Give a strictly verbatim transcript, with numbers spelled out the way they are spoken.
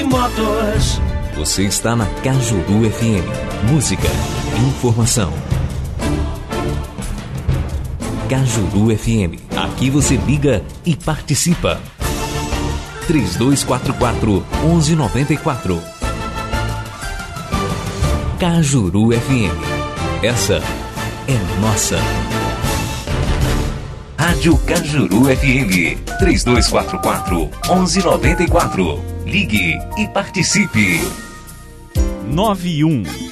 motos. Você está na Cajuru F M. Música, informação. Cajuru F M. Aqui você liga e participa. três dois quatro quatro, um um nove quatro. Cajuru F M. Essa é nossa. Rádio Cajuru F M. três dois quatro quatro, um um nove quatro. Ligue e participe. nove um